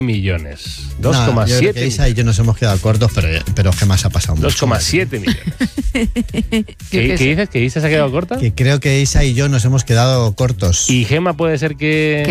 millones. Yo creo 2,7 que Isa y yo nos hemos quedado cortos, pero Gemma se ha pasado mucho. 2,7 millones. ¿Qué dices? ¿Que Isa se ha quedado corta? Que creo que Isa y yo nos hemos quedado cortos. Y Gemma puede ser que...